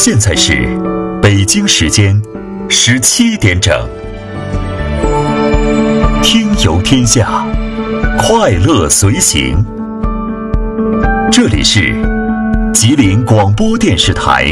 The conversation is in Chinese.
现在是北京时间17点整。听游天下，快乐随行。这里是吉林广播电视台